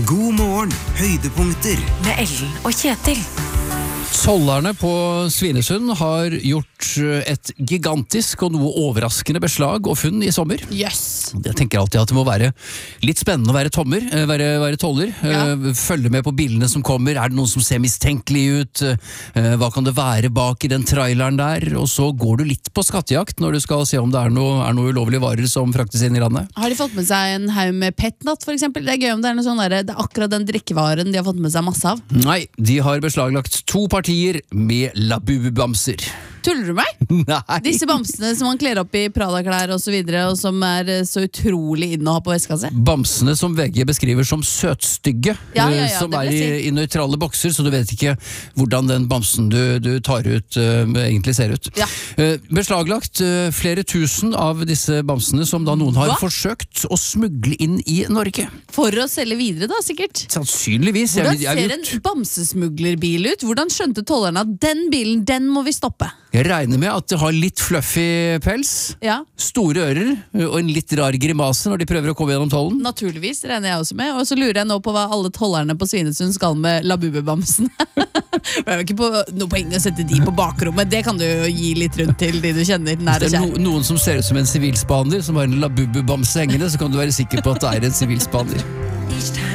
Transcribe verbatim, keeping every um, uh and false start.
God morgen, høydepunkter. Med Ellen og Kjetil. Tollerne på Svinesund har gjort et gigantisk og noe overraskende beslag og funn i sommer. Yes. Jeg tenker alltid at det må være litt spennende å være tommer, eh, være, være toller. Ja. Eh, Følge med på bildene som kommer. Er det noen som ser mistenkelig ut? Eh, Hva kan det være bak i den traileren der? Og så går du litt på skattejakt når du skal se om det er noe, er noe ulovlige varer som fraktes inn i landet. Har de fått med seg en haug med petnat, for eksempel? Det er gøy om det er noe sånn der, det er akkurat den drikkevaren de har fått med seg masse av. Nei, de har beslaglagt to partier med Labubu-bamser. Tuller du meg? Nei. Disse bamsene som man kler opp i Prada-klær og så videre, og som er eh, så utrolig inne å ha på vestkasset. Bamsene som V G beskriver som søtstygge, Ja, ja, ja, eh, som det er vil i, jeg si. i nøytrale bokser, så du vet ikke hvordan den bamsen du, du tar ut eh, egentlig ser ut. Ja. Eh, beslaglagt eh, flere tusen av disse bamsene som da noen har Hva? forsøkt å smugle inn i Norge. For å selge videre da, sikkert. Sannsynligvis. Hvordan jeg, jeg, ser en bamsesmuglerbil ut? Hvordan skjønte tollerne at den bilen, den må vi stoppe? jeg regner med at det har litt fluffy pels, Ja, store ører eh, og en litt rar grimase når de prøver å komme gjennom tollen. naturligvis, regner jeg også med. Og så lurer jeg nå på hva alle tollerne på Svinesund skal med Labubu-bamsen. Det er jo ikke på, noe poeng å sette de på bakrommet. Det kan du jo gi litt rundt til de du kjenner nær Hvis og det er kjær. no, noen som ser ut som en sivilspaner, som har en Labubu-bamse hengende, så kan du være sikker på at det er en sivilspaner. Each time